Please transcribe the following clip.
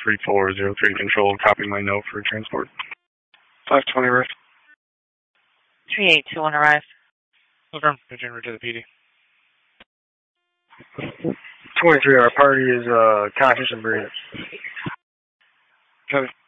3403 Control, copying my note for transport. 520 arrive. 3821 arrive. Confirm. Pigeon to the PD. 23, our party is conscious and breathing. Copy.